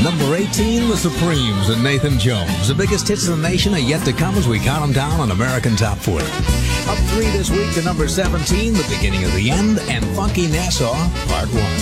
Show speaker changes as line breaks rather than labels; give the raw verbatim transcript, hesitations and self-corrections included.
Number eighteen, The Supremes and Nathan Jones. The biggest hits in the nation are yet to come as we count them down on American Top forty. Up three this week to number seventeen, The Beginning of the End, and Funky Nassau, Part one.